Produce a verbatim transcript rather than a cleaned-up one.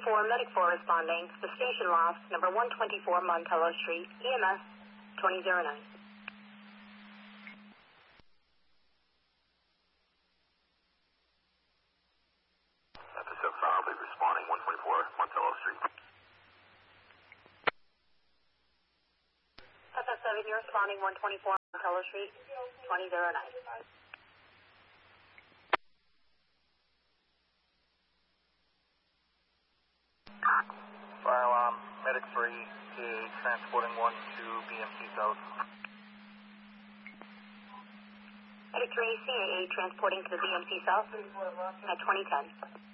four, Medic four responding. The station lost, number one twenty-four Montello Street, E M S twenty oh nine. Episode five, responding, one twenty-four Montello Street. F S seven, you're responding, one twenty-four Montello Street, twenty oh nine. Fire alarm, Medic three, T A transporting one to B M C South. Medic three, C A A transporting to the B M C South at twenty ten.